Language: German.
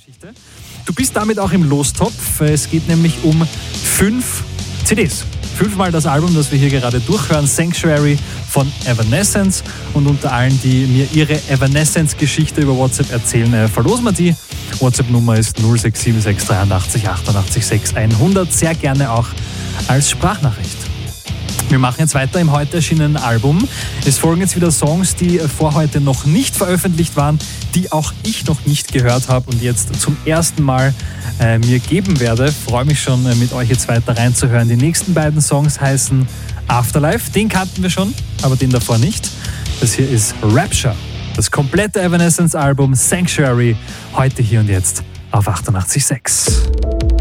Geschichte. Du bist damit auch im Lostopf. Es geht nämlich um 5 CDs. 5-mal das Album, das wir hier gerade durchhören, Sanctuary von Evanescence. Und unter allen, die mir ihre Evanescence-Geschichte über WhatsApp erzählen, verlosen wir die. WhatsApp-Nummer ist 0676 83 88 6100. Sehr gerne auch als Sprachnachricht. Wir machen jetzt weiter im heute erschienenen Album. Es folgen jetzt wieder Songs, die vor heute noch nicht veröffentlicht waren, die auch ich noch nicht gehört habe und jetzt zum ersten Mal mir geben werde. Freue mich schon, mit euch jetzt weiter reinzuhören. Die nächsten beiden Songs heißen Afterlife, den kannten wir schon, aber den davor nicht. Das hier ist Rapture, das komplette Evanescence-Album Sanctuary, heute hier und jetzt auf 88.6.